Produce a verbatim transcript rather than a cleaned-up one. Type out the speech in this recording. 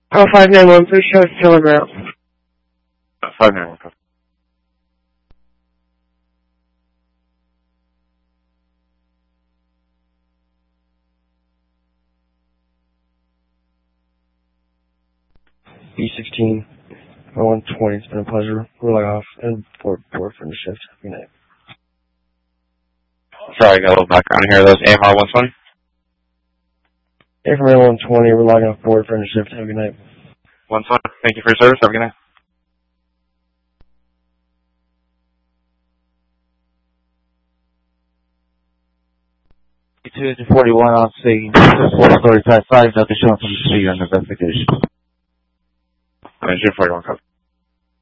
Oh, five nine one, please show us telegram. five nine one. B sixteen, one twenty, it's been a pleasure. We're like off and board, board for the shift. Good night. Sorry, I got a little background here. Those A M R one twenty? A from A one twenty, we're logging off board for the shift. Have a good night. one twenty. Thank you for your service. Have a good night. two forty-one on scene, four story past five, nothing showing from the street on investigation. two forty-one, copy.